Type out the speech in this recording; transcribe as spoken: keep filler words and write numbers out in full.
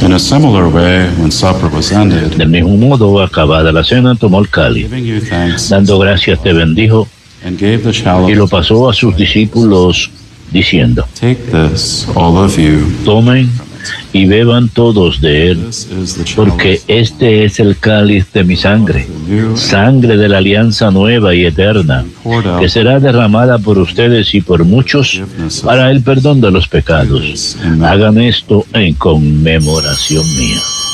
In a similar way, when supper was ended, Del mismo modo, acabada la cena, tomó el cáliz, giving you thanks, dando gracias te bendijo and gave the y chalice, lo pasó a sus discípulos diciendo: take this, all of you. tomen y beban todos de él, This is the porque chalice este es el cáliz de mi sangre, of the new sangre de la alianza nueva y eterna, poured out que será derramada por ustedes y por muchos para el perdón de los pecados. Hagan esto en conmemoración mía.